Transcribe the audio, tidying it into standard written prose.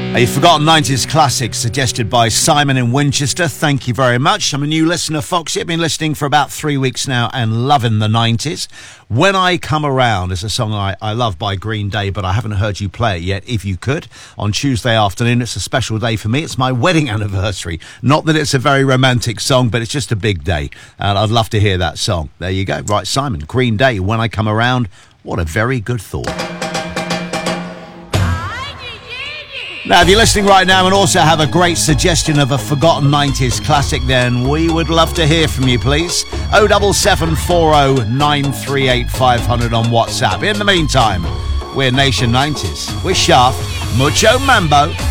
A forgotten 90s classic suggested by Simon in Winchester. Thank you very much. I'm a new listener, Foxy. I've been listening for about 3 weeks now and loving the 90s. When I Come Around is a song I love by Green Day, but I haven't heard you play it yet. If you could, on Tuesday afternoon, it's a special day for me. It's my wedding anniversary. Not that it's a very romantic song, but it's just a big day. And I'd love to hear that song. There you go. Right, Simon, Green Day, When I Come Around. What a very good thought. Now, if you're listening right now and also have a great suggestion of a forgotten 90s classic, then we would love to hear from you, please. 07740 938 500 on WhatsApp. In the meantime, we're Nation 90s. We're Sharp. Mucho Mambo.